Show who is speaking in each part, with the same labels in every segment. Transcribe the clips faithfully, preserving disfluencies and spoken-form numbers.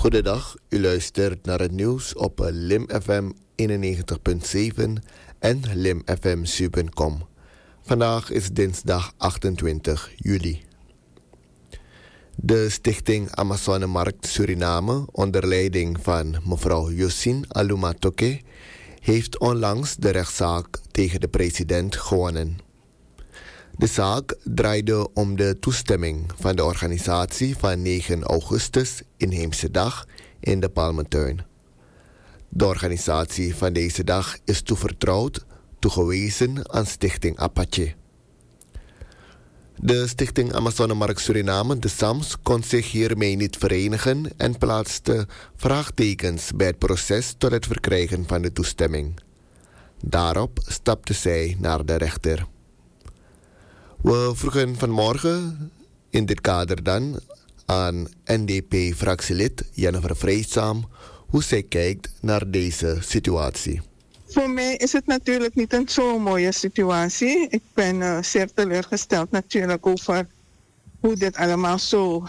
Speaker 1: Goedendag, u luistert naar het nieuws op Lim F M eenennegentig punt zeven en lim f m zuid punt com. Vandaag is dinsdag achtentwintig juli. De stichting Amazonemarkt Suriname onder leiding van mevrouw Yosin Alumatoke heeft onlangs de rechtszaak tegen de president gewonnen. De zaak draaide om de toestemming van de organisatie van negen augustus, Inheemse Dag, in de Palmentuin. De organisatie van deze dag is toevertrouwd, toegewezen aan Stichting Apache. De Stichting Amazonemarkt Suriname, de S A M S, kon zich hiermee niet verenigen en plaatste vraagtekens bij het proces tot het verkrijgen van de toestemming. Daarop stapte zij naar de rechter. We vroegen vanmorgen in dit kader dan aan N D P-fractielid Jennifer Vreedzaam hoe zij kijkt naar deze situatie.
Speaker 2: Voor mij is het natuurlijk niet een zo'n mooie situatie. Ik ben uh, zeer teleurgesteld natuurlijk over hoe dit allemaal zo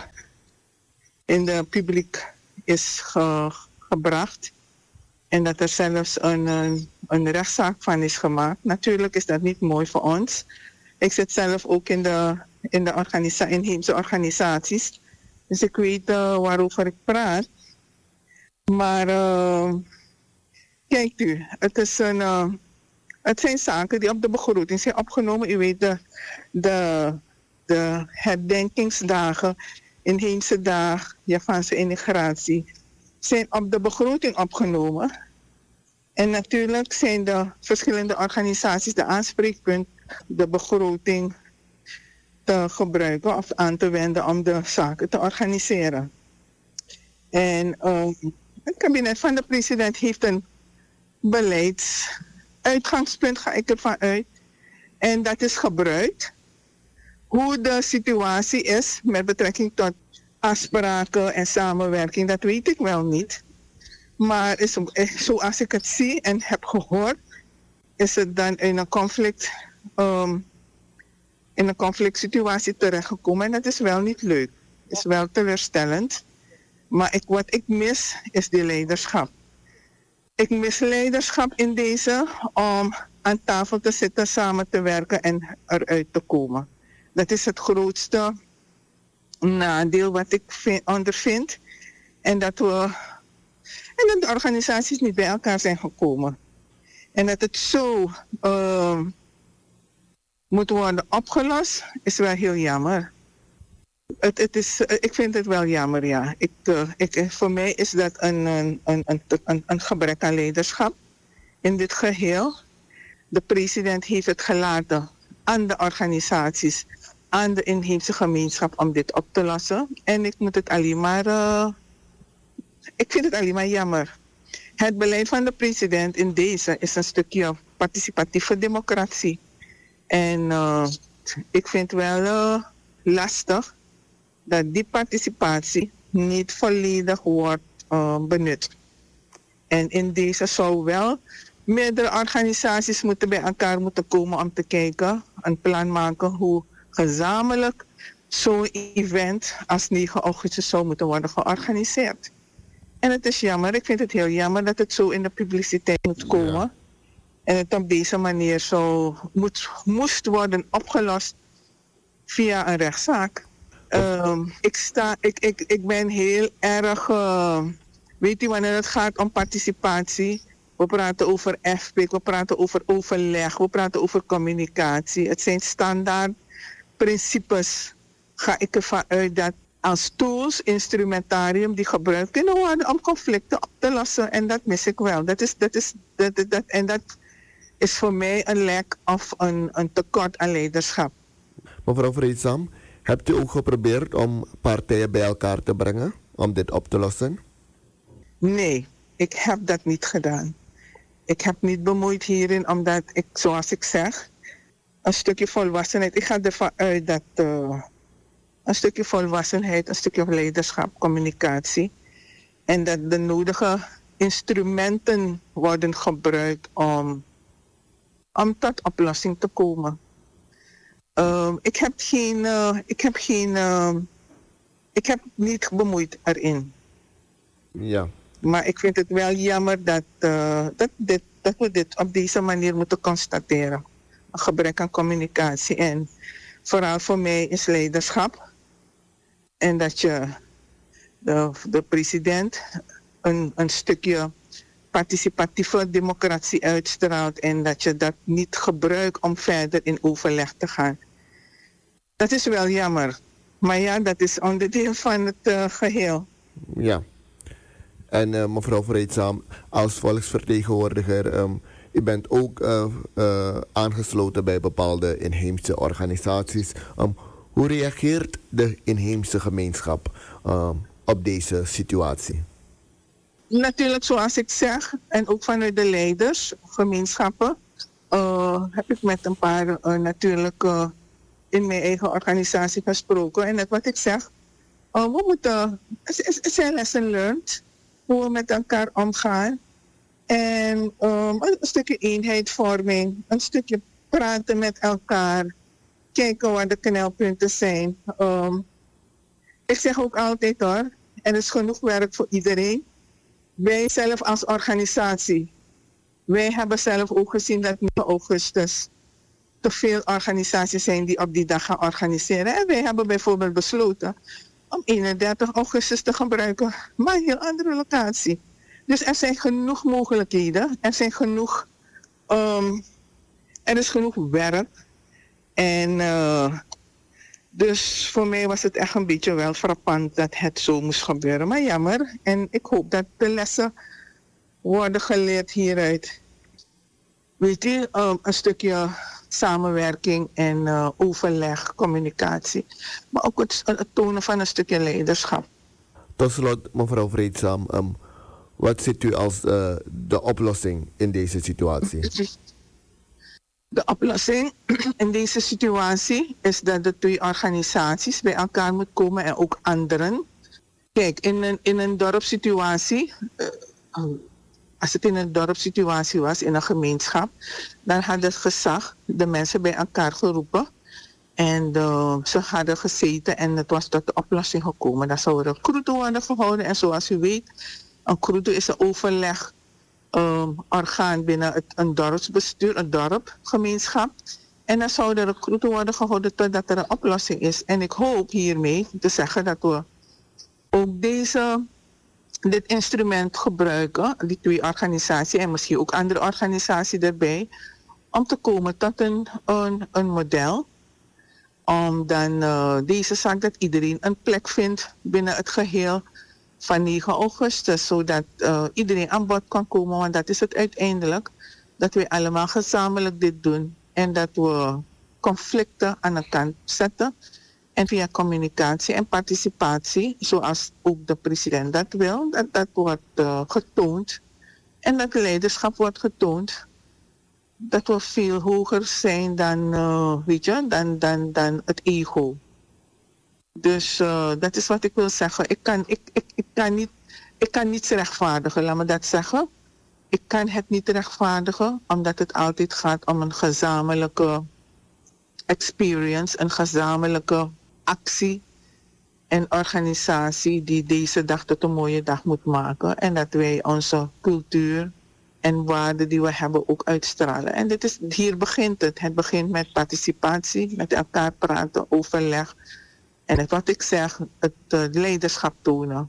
Speaker 2: in de publiek is ge- gebracht. En dat er zelfs een, een, een rechtszaak van is gemaakt. Natuurlijk is dat niet mooi voor ons. Ik zit zelf ook in de, in de organisa- inheemse organisaties. Dus ik weet uh, waarover ik praat. Maar uh, kijkt u, het, is een, uh, het zijn zaken die op de begroting zijn opgenomen. U weet de, de, de herdenkingsdagen, inheemse dag, Javaanse immigratie, zijn op de begroting opgenomen. En natuurlijk zijn de verschillende organisaties de aanspreekpunt de begroting te gebruiken of aan te wenden om de zaken te organiseren. En uh, het kabinet van de president heeft een beleidsuitgangspunt, ga ik ervan uit. En dat is gebruikt. Hoe de situatie is met betrekking tot afspraken en samenwerking, dat weet ik wel niet. Maar is, zoals ik het zie en heb gehoord, is het dan in een conflict, um, in een conflict situatie terechtgekomen. En dat is wel niet leuk. Het is wel teleurstellend. Maar ik, wat ik mis, is die leiderschap. Ik mis leiderschap in deze om aan tafel te zitten, samen te werken en eruit te komen. Dat is het grootste nadeel wat ik vind, ondervind. En dat we en dat de organisaties niet bij elkaar zijn gekomen. En dat het zo uh, moet worden opgelost, is wel heel jammer. Het, het is, ik vind het wel jammer, ja. Ik, uh, ik, voor mij is dat een, een, een, een, een gebrek aan leiderschap in dit geheel. De president heeft het gelaten aan de organisaties, aan de inheemse gemeenschap om dit op te lossen. En ik moet het alleen maar, uh, ik vind het alleen maar jammer. Het beleid van de president in deze is een stukje participatieve democratie. En uh, ik vind het wel uh, lastig dat die participatie niet volledig wordt uh, benut. En in deze zou wel meerdere organisaties moeten bij elkaar moeten komen om te kijken, een plan maken hoe gezamenlijk zo'n event als negen augustus zou moeten worden georganiseerd. En het is jammer, ik vind het heel jammer dat het zo in de publiciteit moet komen. Ja. En het op deze manier zo moet, moest worden opgelost via een rechtszaak. Um, ik, sta, ik, ik, ik ben heel erg, uh, weet u, wanneer het gaat om participatie. We praten over F P I C, we praten over overleg, we praten over communicatie. Het zijn standaard principes, ga ik ervan uit dat als tools, instrumentarium die gebruikt kunnen worden om conflicten op te lossen. En dat mis ik wel. Dat is, dat is, dat, dat, dat, en dat is voor mij een lek of een, een tekort aan leiderschap.
Speaker 1: Mevrouw Vreedzaam, hebt u ook geprobeerd om partijen bij elkaar te brengen om dit op te lossen?
Speaker 2: Nee, ik heb dat niet gedaan. Ik heb niet bemoeid hierin omdat ik, zoals ik zeg, een stukje volwassenheid. Ik ga ervan uit dat uh, een stukje volwassenheid, een stukje leiderschap, communicatie. En dat de nodige instrumenten worden gebruikt om, om tot oplossing te komen. Uh, ik heb geen, uh, ik heb geen, uh, ik heb niet bemoeid erin.
Speaker 1: Ja.
Speaker 2: Maar ik vind het wel jammer dat, uh, dat, dit, dat we dit op deze manier moeten constateren. Een gebrek aan communicatie. En vooral voor mij is leiderschap. En dat je de, de president een, een stukje participatieve democratie uitstraalt. En dat je dat niet gebruikt om verder in overleg te gaan. Dat is wel jammer. Maar ja, dat is onderdeel van het uh, geheel.
Speaker 1: Ja. En uh, mevrouw Vreedzaam, als volksvertegenwoordiger, um, u bent ook uh, uh, aangesloten bij bepaalde inheemse organisaties. Um, hoe reageert de inheemse gemeenschap um, op deze situatie?
Speaker 2: Natuurlijk, zoals ik zeg, en ook vanuit de leiders, gemeenschappen, uh, heb ik met een paar uh, natuurlijk uh, in mijn eigen organisatie gesproken. En net wat ik zeg, uh, we moeten, het zijn lesson learned, hoe we met elkaar omgaan. En um, een stukje eenheidvorming, een stukje praten met elkaar, kijken waar de knelpunten zijn. Um, ik zeg ook altijd hoor, er is genoeg werk voor iedereen. Wij zelf als organisatie, wij hebben zelf ook gezien dat negen augustus te veel organisaties zijn die op die dag gaan organiseren. En wij hebben bijvoorbeeld besloten om eenendertig augustus te gebruiken, maar een heel andere locatie. Dus er zijn genoeg mogelijkheden, er zijn genoeg, um, er is genoeg werk. En uh, dus voor mij was het echt een beetje wel frappant dat het zo moest gebeuren. Maar jammer. En ik hoop dat de lessen worden geleerd hieruit. Weet je, um, een stukje samenwerking en uh, overleg, communicatie. Maar ook het, het tonen van een stukje leiderschap.
Speaker 1: Tot slot, mevrouw Vreedzaam, um, wat ziet u als uh, de oplossing in deze situatie?
Speaker 2: De oplossing in deze situatie is dat de twee organisaties bij elkaar moeten komen en ook anderen. Kijk, in een, in een dorpssituatie, uh, als het in een dorpssituatie was, in een gemeenschap, dan had het gezag de mensen bij elkaar geroepen. En uh, ze hadden gezeten en het was tot de oplossing gekomen. Dan zou er een kroeto worden gehouden. En zoals u weet, een kroeto is een overleg. Um, orgaan binnen het, een dorpsbestuur, een dorpgemeenschap. En dan zou er een kroeto worden gehouden totdat er een oplossing is. En ik hoop hiermee te zeggen dat we ook deze, dit instrument gebruiken, die twee organisaties en misschien ook andere organisaties erbij, om te komen tot een, een, een model. Om dan uh, deze zaak dat iedereen een plek vindt binnen het geheel van negen augustus, zodat uh, iedereen aan bod kan komen, want dat is het uiteindelijk, dat we allemaal gezamenlijk dit doen en dat we conflicten aan de kant zetten en via communicatie en participatie, zoals ook de president dat wil, dat dat wordt uh, getoond en dat leiderschap wordt getoond, dat we veel hoger zijn dan, uh, weet je, dan, dan, dan het ego. Dus uh, dat is wat ik wil zeggen. Ik kan, ik, ik, ik, kan niet, ik kan niets rechtvaardigen, laat me dat zeggen. Ik kan het niet rechtvaardigen, omdat het altijd gaat om een gezamenlijke experience, een gezamenlijke actie en organisatie die deze dag tot een mooie dag moet maken. En dat wij onze cultuur en waarden die we hebben ook uitstralen. En dit is, hier begint het. Het begint met participatie, met elkaar praten, overleg. En wat ik zeg, het uh, leiderschap tonen.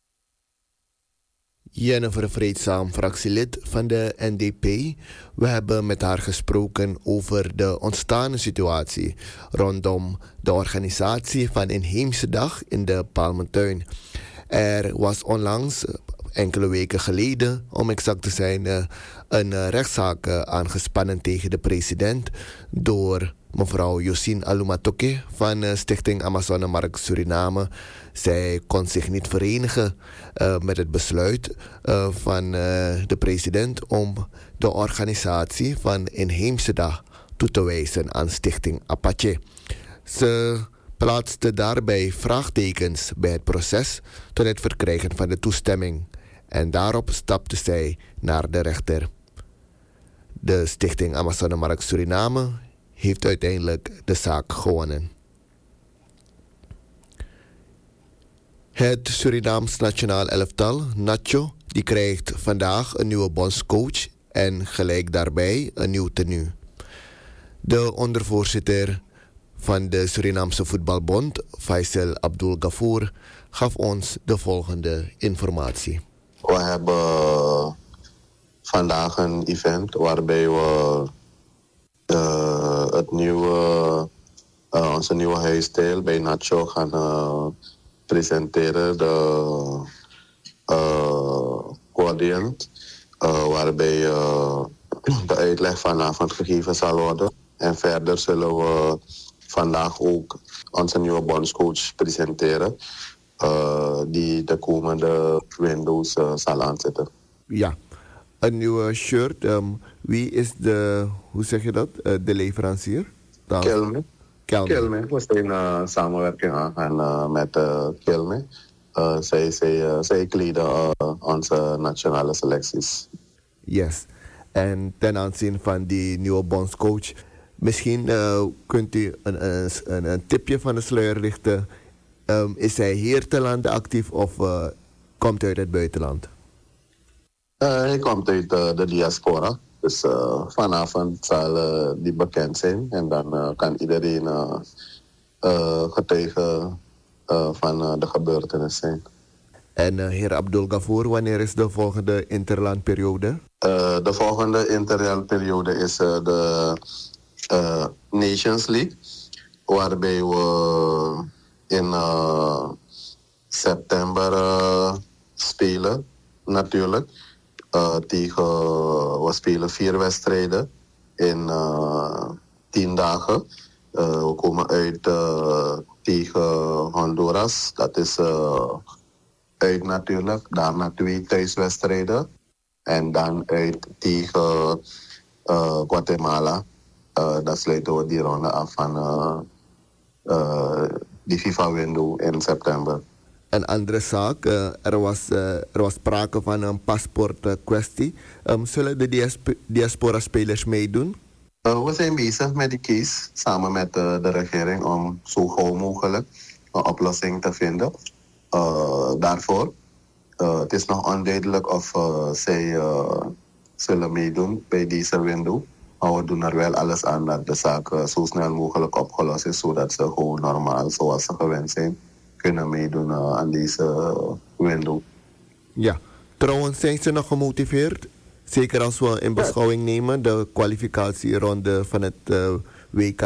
Speaker 1: Jennifer Vreedzaam, fractielid van de N D P. We hebben met haar gesproken over de ontstane situatie rondom de organisatie van Inheemse Dag in de Palmentuin. Er was onlangs, enkele weken geleden, om exact te zijn, een rechtszaak aangespannen tegen de president door mevrouw Josine Alumatoke van Stichting Amazonemarkt Suriname. Zij kon zich niet verenigen uh, met het besluit uh, van uh, de president om de organisatie van Inheemse Dag toe te wijzen aan Stichting Apache. Ze plaatste daarbij vraagtekens bij het proces tot het verkrijgen van de toestemming. En daarop stapte zij naar de rechter. De Stichting Amazonemarkt Suriname heeft uiteindelijk de zaak gewonnen. Het Surinaams Nationaal Elftal, Nacho, die krijgt vandaag een nieuwe bondscoach en gelijk daarbij een nieuw tenue. De ondervoorzitter van de Surinaamse Voetbalbond, Faisal Abdul Ghafour, gaf ons de volgende informatie.
Speaker 3: We hebben vandaag een event waarbij we uh, het nieuwe, uh, onze nieuwe huisstijl bij Nacho gaan uh, presenteren. De uh, quadrant, uh, waarbij uh, de uitleg vanavond gegeven zal worden. En verder zullen we vandaag ook onze nieuwe bondscoach presenteren, uh, die de komende windows uh, zal aanzetten.
Speaker 1: Ja, een nieuwe shirt. Um, wie is de, hoe zeg je dat, uh, de leverancier?
Speaker 3: Kelme.
Speaker 1: Kelme.
Speaker 3: Kelme. We zijn uh, samenwerking aangaan uh, met uh, Kelme. Uh, zij, zij, uh, zij kleden uh, onze nationale selecties.
Speaker 1: Yes. En ten aanzien van die nieuwe bondscoach, misschien uh, kunt u een, een, een, een tipje van de sluier lichten. Um, is hij hier te lande actief of uh, komt hij uit het buitenland?
Speaker 3: Uh, hij komt uit uh, de diaspora. Dus uh, vanavond zal uh, die bekend zijn. En dan uh, kan iedereen uh, uh, getuige uh, van uh, de gebeurtenis zijn.
Speaker 1: En uh, heer Abdul Ghafour, wanneer is de volgende interlandperiode?
Speaker 3: Uh, de volgende interlandperiode is uh, de uh, Nations League. Waarbij we in uh, september uh, spelen, natuurlijk. Uh, tegen, we spelen vier wedstrijden in uh, tien dagen. Uh, we komen uit uh, tegen Honduras. Dat is uh, uit natuurlijk. Daarna twee thuiswedstrijden. En dan uit tegen uh, Guatemala. Uh, dat sluiten we die ronde af van uh, uh, die FIFA-window in september.
Speaker 1: Een andere zaak, uh, er, was, uh, er was sprake van een paspoortkwestie. Uh, um, zullen de diasp- diaspora-spelers meedoen?
Speaker 3: Uh, we zijn bezig met die case, samen met uh, de regering, om zo gauw mogelijk een oplossing te vinden. Uh, daarvoor, uh, het is nog onduidelijk of uh, zij uh, zullen meedoen bij deze window. Maar we doen er wel alles aan dat de zaak uh, zo snel mogelijk opgelost is, zodat ze gewoon normaal, zoals ze gewend zijn, kunnen meedoen uh, aan deze uh, window.
Speaker 1: Ja, trouwens zijn ze nog gemotiveerd? Zeker als we in beschouwing nemen de kwalificatieronde van het uh, W K?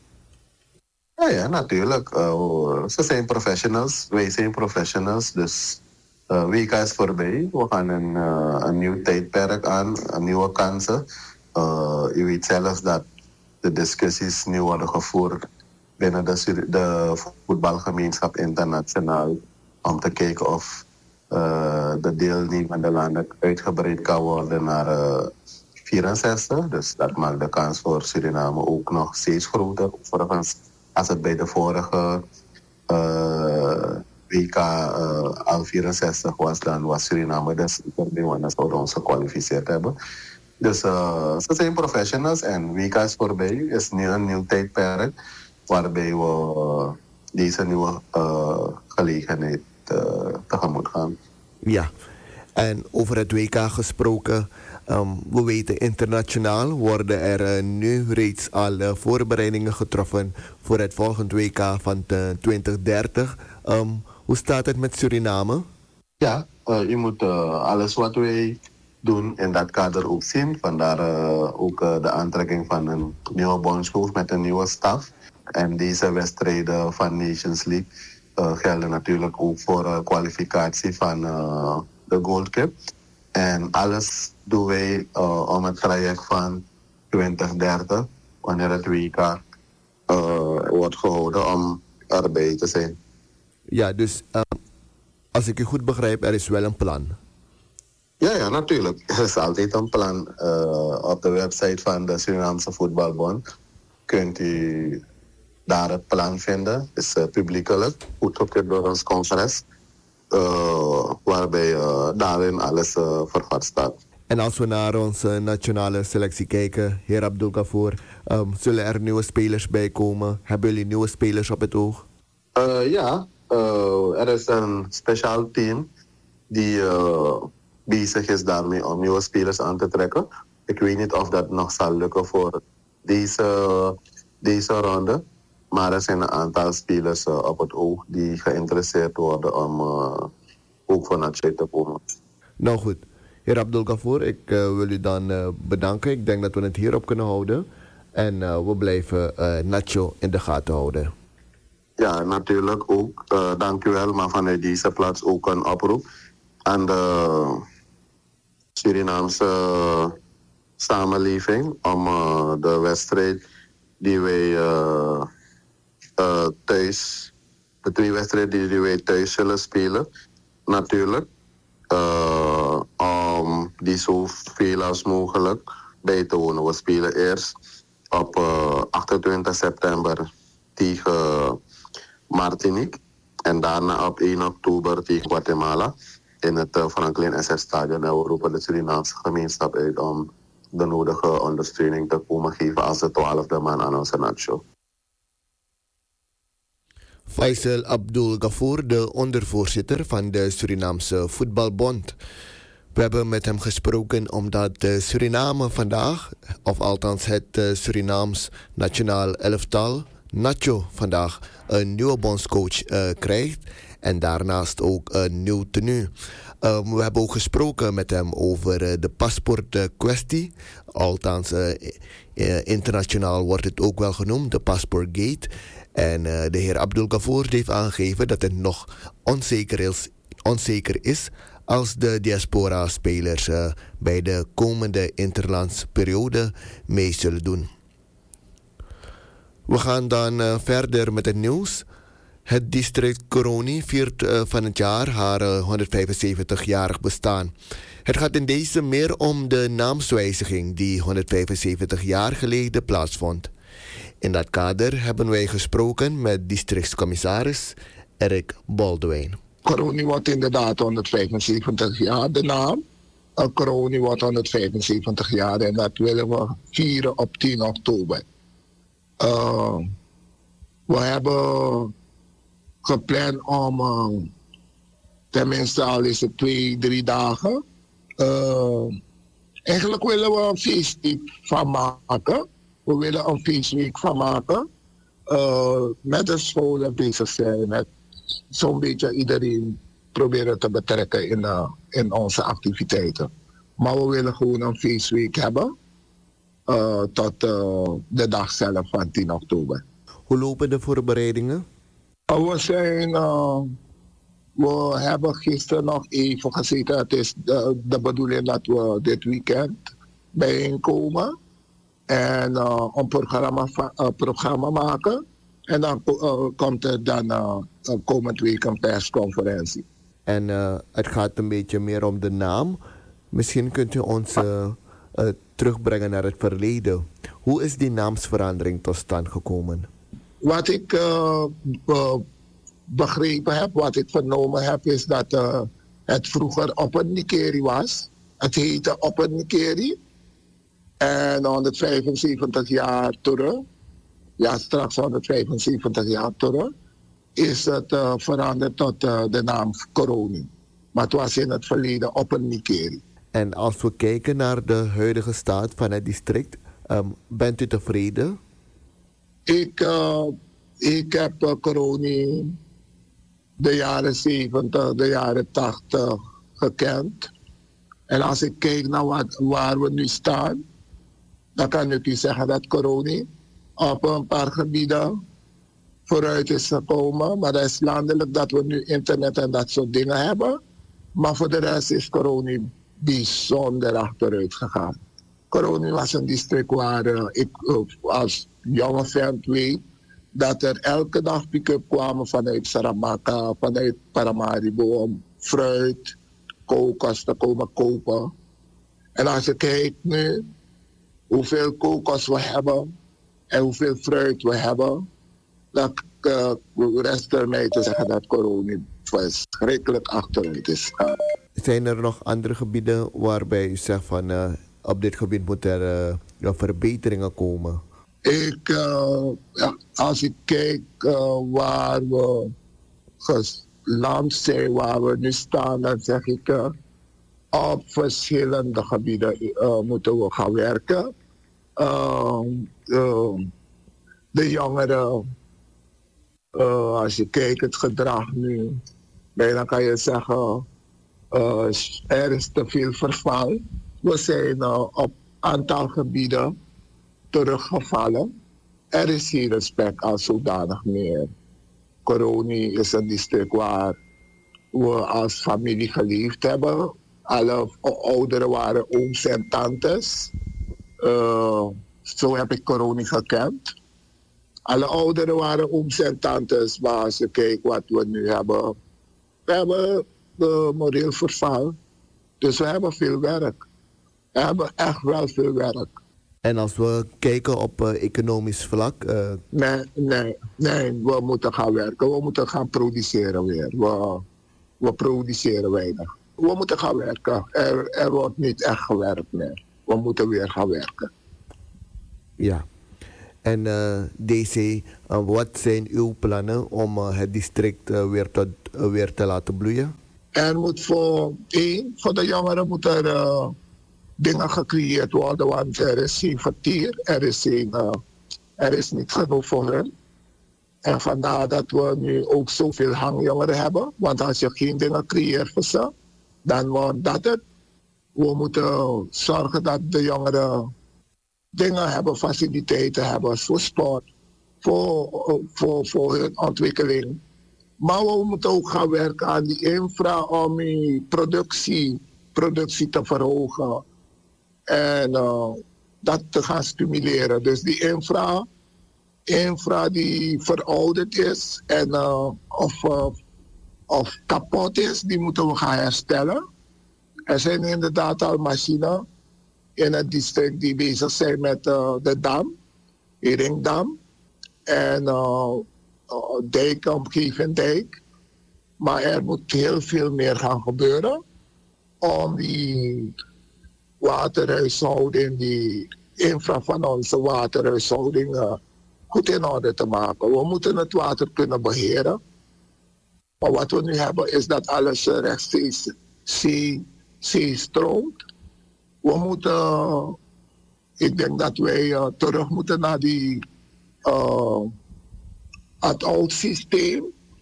Speaker 3: Ja, ja, natuurlijk. Uh, ze zijn professionals, wij zijn professionals, dus uh, W K is voorbij. We gaan een, uh, een nieuw tijdperk aan, een nieuwe kansen. Uh, je weet zelfs dat de discussies nu worden gevoerd binnen de, de voetbalgemeenschap internationaal, om te kijken of uh, de deelnemende landen uitgebreid kan worden naar uh, vierenzestig. Dus dat maakt de kans voor Suriname ook nog steeds groter. Overigens, als het bij de vorige uh, W K uh, al vierenzestig was, dan was Suriname dus erbij, want dan zouden we ons gekwalificeerd hebben. Dus uh, ze zijn professionals en W K is voorbij, is nu een nieuw tijdperk waarbij we uh, deze nieuwe uh, gelegenheid uh, tegemoet gaan.
Speaker 1: Ja, en over het W K gesproken, um, we weten internationaal worden er uh, nu reeds al uh, voorbereidingen getroffen voor het volgende W K van uh, twintig dertig. Um, hoe staat het met Suriname?
Speaker 3: Ja, uh, je moet uh, alles wat wij doen in dat kader ook zien. Vandaar uh, ook uh, de aantrekking van een nieuwe bondscoach met een nieuwe staf. En deze wedstrijden van Nations League uh, gelden natuurlijk ook voor de uh, kwalificatie van uh, de Gold Cup. En alles doen wij uh, om het traject van twintig dertig, wanneer het W K uh, wordt gehouden, om erbij te zijn.
Speaker 1: Ja, dus uh, als ik u goed begrijp, er is wel een plan.
Speaker 3: Ja, ja, natuurlijk. Er is altijd een plan. Uh, op de website van de Surinaamse Voetbalbond kunt u daar het plan vinden. Het is uh, publiekelijk, goedgekeurd door ons congres, uh, waarbij uh, daarin alles uh, vervat staat.
Speaker 1: En als we naar onze nationale selectie kijken, heer Abdul Ghafour, um, zullen er nieuwe spelers bij komen? Hebben jullie nieuwe spelers op het oog?
Speaker 3: Uh, ja, uh, er is een speciaal team die uh, bezig is daarmee om nieuwe spelers aan te trekken. Ik weet niet of dat nog zal lukken voor deze, deze ronde. Maar er zijn een aantal spelers uh, op het oog die geïnteresseerd worden om uh, ook van Nacho te komen.
Speaker 1: Nou goed, heer Abdul Gafoor, ik uh, wil u dan uh, bedanken. Ik denk dat we het hierop kunnen houden. En uh, we blijven uh, Nacho in de gaten houden.
Speaker 3: Ja, natuurlijk ook. Uh, dank u wel, maar vanuit deze plaats ook een oproep aan de Surinaamse samenleving om uh, de wedstrijd die wij uh, uh, thuis, de twee wedstrijden die wij thuis zullen spelen, natuurlijk, uh, om die zoveel als mogelijk bij te wonen. We spelen eerst op uh, achtentwintig september tegen Martinique en daarna op één oktober tegen Guatemala in het uh, Franklin S S Stadion. En we roepen de Surinaamse gemeenschap uit om de nodige ondersteuning te komen geven als de twaalfde man aan onze Nacho.
Speaker 1: Faisal Abdul Gafoor, de ondervoorzitter van de Surinaamse Voetbalbond. We hebben met hem gesproken omdat uh, Suriname vandaag, of althans het uh, Surinaams nationaal elftal, Nacho, vandaag een nieuwe bondscoach uh, krijgt. En daarnaast ook een nieuw tenue. Um, we hebben ook gesproken met hem over uh, de paspoortkwestie. Althans, uh, uh, internationaal wordt het ook wel genoemd, de passportgate. En uh, de heer Abdul Gafoor heeft aangegeven dat het nog onzeker is, onzeker is als de diaspora-spelers uh, bij de komende interlandsperiode mee zullen doen. We gaan dan uh, verder met het nieuws. Het district Coroni viert uh, van het jaar haar uh, honderdvijfenzeventig-jarig bestaan. Het gaat in deze meer om de naamswijziging die honderdvijfenzeventig jaar geleden plaatsvond. In dat kader hebben wij gesproken met districtscommissaris Erik Baldwijn.
Speaker 4: Coroni wordt inderdaad honderdvijfenzeventig jaar, de naam. Uh, Coroni wordt honderdvijfenzeventig jaar en dat willen we vieren op tien oktober. Uh, we hebben gepland om uh, tenminste al is het twee, drie dagen. Uh, eigenlijk willen we een feestweek van maken. We willen een feestweek van maken. Uh, met de scholen bezig zijn. Met zo'n beetje iedereen proberen te betrekken in, uh, in onze activiteiten. Maar we willen gewoon een feestweek hebben. Uh, tot uh, de dag zelf van tien oktober.
Speaker 1: Hoe lopen de voorbereidingen?
Speaker 4: Uh, we zijn... Uh, we hebben gisteren nog even gezeten. Het is de, de bedoeling dat we dit weekend bijeenkomen. En uh, een programma, uh, programma maken. En dan uh, komt er dan uh, komend week een persconferentie.
Speaker 1: En uh, het gaat een beetje meer om de naam. Misschien kunt u ons uh, uh, terugbrengen naar het verleden. Hoe is die naamsverandering tot stand gekomen?
Speaker 4: Wat ik uh, uh, begrepen heb, wat ik vernomen heb, is dat uh, het vroeger Oppernikeri was. Het heette Oppernikeri. En honderdvijfenzeventig jaar terug, ja straks honderdvijfenzeventig jaar terug, is het uh, veranderd tot uh, de naam Coroni. Maar het was in het verleden Oppernikeri.
Speaker 1: En als we kijken naar de huidige staat van het district, um, bent u tevreden?
Speaker 4: Ik, uh, ik heb uh, Coroni de jaren zeventig, de jaren tachtig gekend. En als ik kijk naar wat, waar we nu staan, dan kan ik u zeggen dat Coroni op een paar gebieden vooruit is gekomen. Maar dat is landelijk dat we nu internet en dat soort dingen hebben. Maar voor de rest is Coroni bijzonder achteruit gegaan. Coroni was een district waar uh, ik uh, als jonge vent weet dat er elke dag pick-up kwamen vanuit Saramaka, vanuit Paramaribo om fruit, kokos te komen kopen. En als je kijkt nu hoeveel kokos we hebben en hoeveel fruit we hebben, dan uh, rest er mij te zeggen dat Coroni verschrikkelijk achteruit is.
Speaker 1: Zijn er nog andere gebieden waarbij u zegt van uh, op dit gebied moeten er uh, verbeteringen komen?
Speaker 4: Ik, uh, ja, als ik kijk uh, waar we geland zijn waar we nu staan, dan zeg ik, uh, op verschillende gebieden uh, moeten we gaan werken. Uh, uh, de jongeren, uh, als je kijkt het gedrag nu, bijna kan je zeggen, uh, er is te veel verval. We zijn uh, op een aantal gebieden teruggevallen. Er is geen respect als zodanig meer. Corona is een district waar we als familie geleefd hebben. Alle ouderen waren ooms en tantes. Uh, zo heb ik Corona gekend. Alle ouderen waren ooms en tantes. Maar als je kijkt wat we nu hebben. We hebben uh, moreel verval. Dus we hebben veel werk. We hebben echt wel veel werk.
Speaker 1: En als we kijken op uh, economisch vlak? Uh...
Speaker 4: Nee, nee, nee, we moeten gaan werken. We moeten gaan produceren weer. We, we produceren weinig. We moeten gaan werken. Er, er wordt niet echt gewerkt meer. We moeten weer gaan werken.
Speaker 1: Ja. En uh, D C, uh, wat zijn uw plannen om uh, het district uh, weer, tot, uh, weer te laten bloeien?
Speaker 4: Er moet voor één, voor de jongeren moet er uh, dingen gecreëerd worden, want er is geen vertier, er is, geen, uh, er is niet genoeg voor hen. En vandaar dat we nu ook zoveel hangjongeren hebben, want als je geen dingen creëert voor ze, dan wordt dat het. We moeten zorgen dat de jongeren dingen hebben, faciliteiten hebben voor sport, voor, voor, voor hun ontwikkeling. Maar we moeten ook gaan werken aan die infra om die productie, productie te verhogen. En uh, dat te gaan stimuleren. Dus die infra, infra die verouderd is en uh, of, uh, of kapot is, die moeten we gaan herstellen. Er zijn inderdaad al machines in het district die bezig zijn met uh, de dam, de ringdam. En uh, uh, dijk, omgeving dijk. Maar er moet heel veel meer gaan gebeuren om die waterhuishouding, die infra van onze waterhuishouding uh, goed in orde te maken. We moeten het water kunnen beheren. Maar wat we nu hebben is dat alles uh, rechtstreeks zee, zee stroomt. We moeten, uh, ik denk dat wij uh, terug moeten naar die, uh, het oud systeem,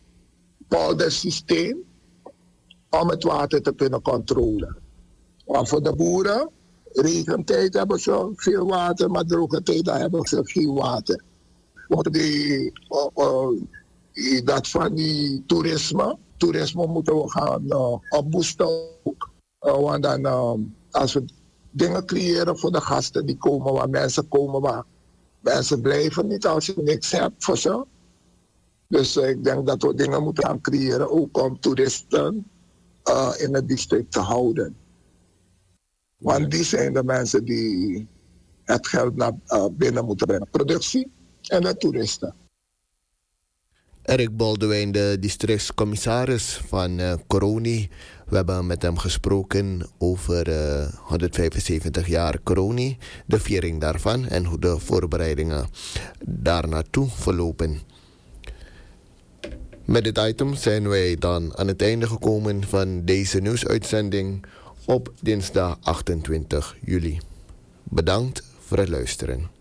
Speaker 4: poldersysteem, om het water te kunnen controleren. Maar voor de boeren, regentijd hebben ze veel water, maar droge tijd hebben ze geen water. Want die, uh, uh, dat van die toerisme, toerisme moeten we gaan uh, opboosten ook. Uh, want dan, uh, als we dingen creëren voor de gasten die komen, waar mensen komen, waar mensen blijven niet als je niks hebt voor ze. Dus uh, ik denk dat we dingen moeten gaan creëren, ook om toeristen uh, in het district te houden. Want die zijn de mensen die het geld naar uh, binnen moeten brengen. Productie en de toeristen.
Speaker 1: Erik Boldewijn, de districtscommissaris van uh, Coroni. We hebben met hem gesproken over uh, honderdvijfenzeventig jaar Coroni, de viering daarvan en hoe de voorbereidingen daar naartoe verlopen. Met dit item zijn wij dan aan het einde gekomen van deze nieuwsuitzending op dinsdag achtentwintig juli. Bedankt voor het luisteren.